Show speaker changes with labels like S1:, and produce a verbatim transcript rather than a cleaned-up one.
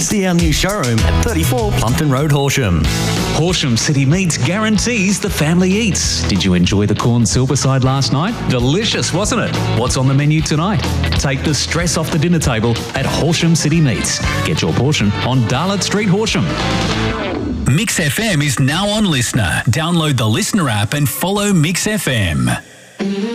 S1: see our new showroom at thirty-four Plumpton Road, Horsham.
S2: Horsham City Meats guarantees the family eats. Did you enjoy the corn silverside last night? Delicious, wasn't it? What's on the menu tonight? Take the stress off the dinner table at Horsham City Meats. Get your portion on Darlot Street, Horsham.
S3: Mix F M is now on Listener. Download the Listener app and follow Mix F M.